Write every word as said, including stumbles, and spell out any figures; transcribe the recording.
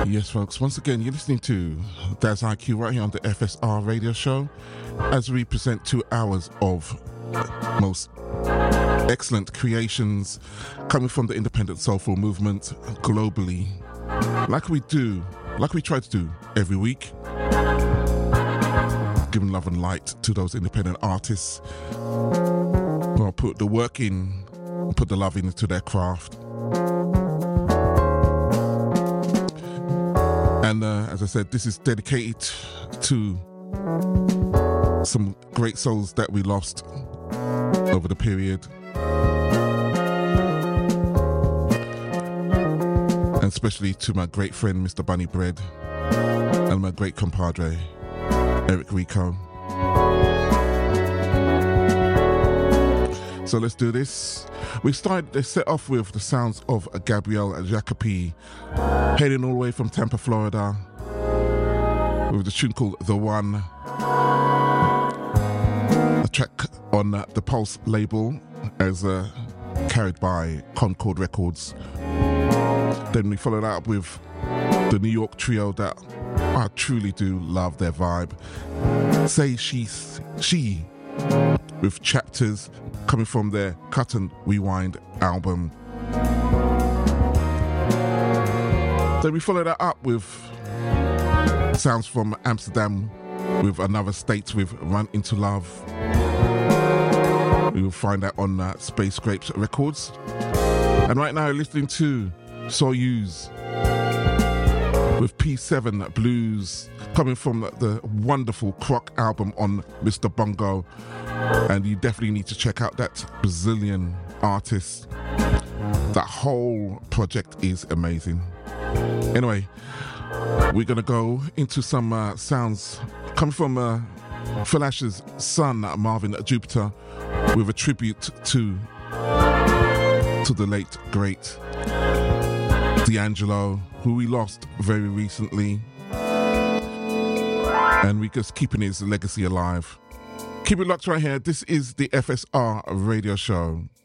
Yes, folks, once again, you're listening to Daz I Q right here on the F S R radio show as we present two hours of most excellent creations coming from the independent soulful movement globally, like we do, like we try to do every week, giving love and light to those independent artists who will put the work in, put the love into their craft. And uh, as I said, this is dedicated to some great souls that we lost over the period. And especially to my great friend, Mister Bunny Bread, and my great compadre, Eric Rico. So let's do this. We started to set off with the sounds of Gabriel Jacopi, heading all the way from Tampa, Florida, with the tune called The One, a track on uh, the Pulse label as uh, carried by Concord Records. Then we followed up with the New York trio that I truly do love their vibe. Say She, She, with Chapters, coming from their Cut and Rewind album. Then we follow that up with sounds from Amsterdam with Another State with Run Into Love. We will find that on uh, Space Grapes Records. And right now listening to Soyuz with P seven Blues, coming from the wonderful Croc album on Mister Bongo. And you definitely need to check out that Brazilian artist. That whole project is amazing. Anyway, we're going to go into some uh, sounds coming from uh, Phil Ash's son, Marvin Jupiter, with a tribute to, to the late, great D'Angelo, who we lost very recently. And we're just keeping his legacy alive. Keep it locked right here. This is the F S R radio show.